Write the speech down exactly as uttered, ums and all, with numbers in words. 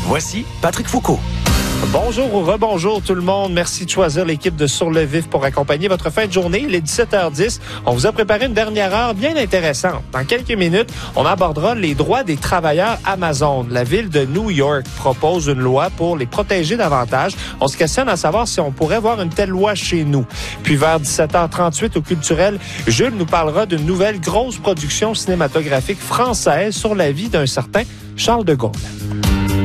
Voici Patrick Foucault. Bonjour ou rebonjour tout le monde. Merci de choisir l'équipe de Sur le Vif pour accompagner votre fin de journée. Il est dix-sept heures dix. On vous a préparé une dernière heure bien intéressante. Dans quelques minutes, on abordera les droits des travailleurs Amazon. La ville de New York propose une loi pour les protéger davantage. On se questionne à savoir si on pourrait voir une telle loi chez nous. Puis vers dix-sept heures trente-huit au Culturel, Jules nous parlera d'une nouvelle grosse production cinématographique française sur la vie d'un certain Charles de Gaulle.